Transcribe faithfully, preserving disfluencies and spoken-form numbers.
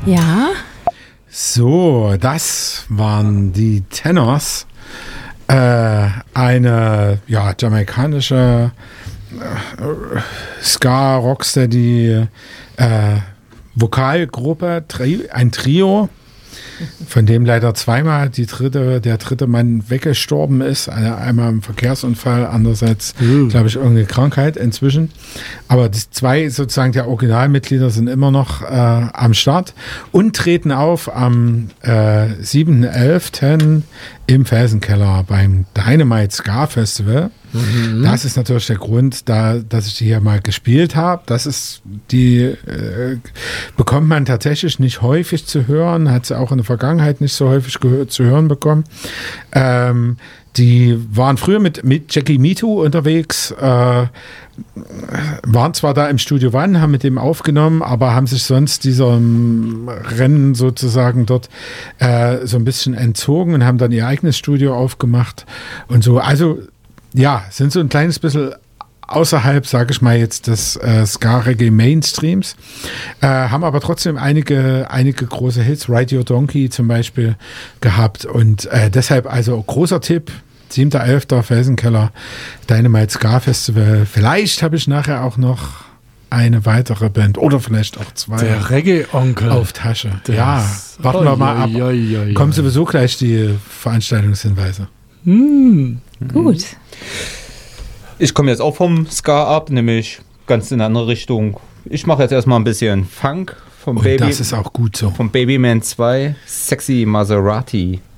Ja. So, das waren die Tenors. Äh, eine ja, jamaikanische äh, Ska-Rocksteady äh, Vokalgruppe, tri- ein Trio, von dem leider zweimal die dritte, der dritte Mann weggestorben ist. Einmal im Verkehrsunfall, andererseits, mhm. glaube ich, irgendeine Krankheit inzwischen. Aber die zwei sozusagen der Originalmitglieder sind immer noch äh, am Start und treten auf am äh, siebten elften im Felsenkeller beim Dynamite Ska Festival. Mhm. Das ist natürlich der Grund, da, dass ich die hier mal gespielt habe. Das ist die äh, bekommt man tatsächlich nicht häufig zu hören, hat sie auch in der Vergangenheit nicht so häufig gehört, zu hören bekommen. Ähm, die waren früher mit, mit Jackie Mitu unterwegs, äh, waren zwar da im Studio One, haben mit dem aufgenommen, aber haben sich sonst diesem Rennen sozusagen dort äh, so ein bisschen entzogen und haben dann ihr eigenes Studio aufgemacht und so. Also ja, sind so ein kleines bisschen außerhalb, sage ich mal jetzt, des äh, Ska-Reggae-Mainstreams, äh, haben aber trotzdem einige, einige große Hits, Ride Your Donkey zum Beispiel, gehabt und äh, deshalb also großer Tipp, siebter elfter Felsenkeller, Dynamite Ska Festival. Vielleicht habe ich nachher auch noch eine weitere Band oder vielleicht auch zwei. Der Reggae-Onkel. Auf Tasche. Das ja, warten wir mal ab. Oi, oi, oi, kommen sowieso gleich die Veranstaltungshinweise. Hm. Gut. Ich komme jetzt auch vom Ska ab, nämlich ganz in eine andere Richtung. Ich mache jetzt erstmal ein bisschen Funk vom Und Baby. Das ist auch gut so. Vom Babyman zwei, Sexy Maserati.